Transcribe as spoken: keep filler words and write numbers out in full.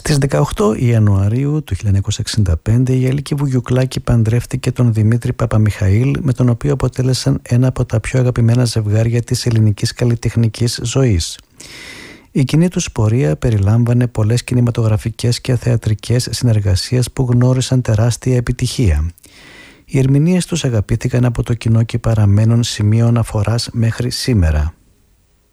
Στις δεκαοκτώ Ιανουαρίου του χίλια εννιακόσια εξήντα πέντε η Αλίκη Βουγιουκλάκη παντρεύτηκε τον Δημήτρη Παπαμιχαήλ, με τον οποίο αποτέλεσαν ένα από τα πιο αγαπημένα ζευγάρια της ελληνικής καλλιτεχνικής ζωής. Η κοινή τους πορεία περιλάμβανε πολλές κινηματογραφικές και θεατρικές συνεργασίες που γνώρισαν τεράστια επιτυχία. Οι ερμηνείες τους αγαπήθηκαν από το κοινό και παραμένουν σημείο αναφοράς μέχρι σήμερα.